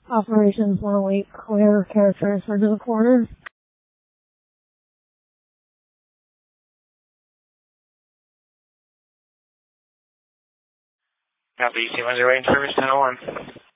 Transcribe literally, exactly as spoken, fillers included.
Operations one oh eight, clear, care transfer to the corner. Copy, C one zero eight, service ten oh one.